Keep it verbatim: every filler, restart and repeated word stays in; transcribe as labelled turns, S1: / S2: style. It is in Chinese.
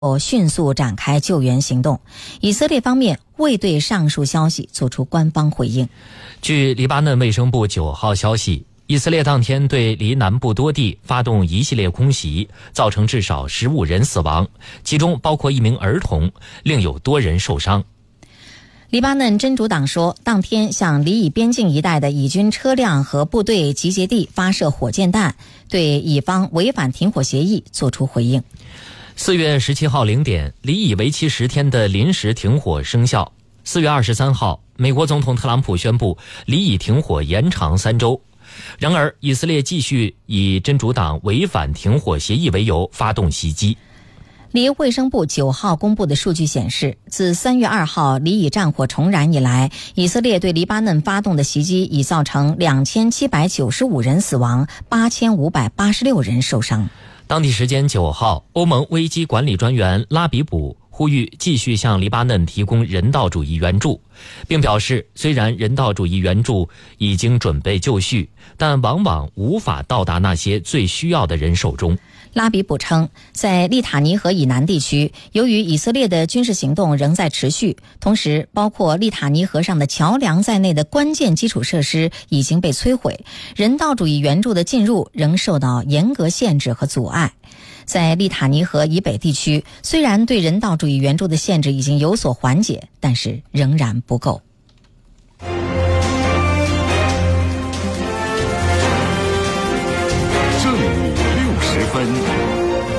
S1: 迅速展开救援行动。以色列方面未对上述消息作出官方回应。
S2: 据黎巴嫩卫生部九号消息，以色列当天对黎南部多地发动一系列空袭，造成至少十五人死亡，其中包括一名儿童，另有多人受伤。
S1: 黎巴嫩真主党说，当天向黎以边境一带的以军车辆和部队集结地发射火箭弹，对以方违反停火协议作出回应。
S2: 四月十七号零点，黎以为期十天的临时停火生效。四月二十三号，美国总统特朗普宣布黎以停火延长三周。然而，以色列继续以真主党违反停火协议为由发动袭击。
S1: 黎卫生部九号公布的数据显示，自三月二号黎以战火重燃以来，以色列对黎巴嫩发动的袭击已造成两千七百九十五人死亡，八千五百八十六人受伤。
S2: 当地时间九号，欧盟危机管理专员拉比卜呼吁继续向黎巴嫩提供人道主义援助，并表示，虽然人道主义援助已经准备就绪，但往往无法到达那些最需要的人手中。
S1: 拉比补称，在利塔尼河以南地区，由于以色列的军事行动仍在持续，同时包括利塔尼河上的桥梁在内的关键基础设施已经被摧毁，人道主义援助的进入仍受到严格限制和阻碍。在利塔尼河以北地区，虽然对人道主义援助的限制已经有所缓解，但是仍然不够。